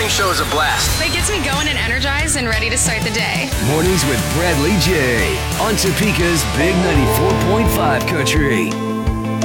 morning show is a blast. It gets me going and energized and ready to start the day. Mornings with Bradley J. on Topeka's Big 94.5 Country.